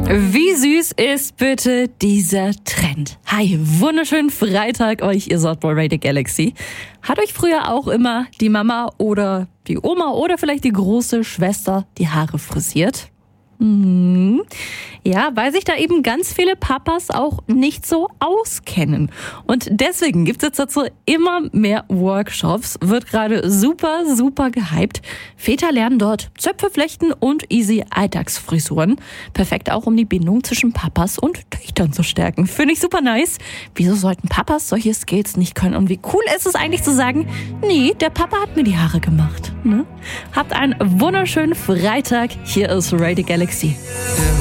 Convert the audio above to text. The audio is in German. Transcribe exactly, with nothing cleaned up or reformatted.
Wie süß ist bitte dieser Trend? Hi, wunderschönen Freitag euch, ihr seid bei Radio Galaxy. Hat euch früher auch immer die Mama oder die Oma oder vielleicht die große Schwester die Haare frisiert? Hm. Ja, weil sich da eben ganz viele Papas auch nicht so auskennen. Und deswegen gibt es jetzt dazu immer mehr Workshops. Wird gerade super, super gehypt. Väter lernen dort Zöpfe flechten und easy Alltagsfrisuren. Perfekt auch, um die Bindung zwischen Papas und Töchtern zu stärken. Finde ich super nice. Wieso sollten Papas solche Skills nicht können? Und wie cool ist es eigentlich zu sagen, nee, der Papa hat mir die Haare gemacht. Ne? Habt einen wunderschönen Freitag. Hier ist Radio Galaxy.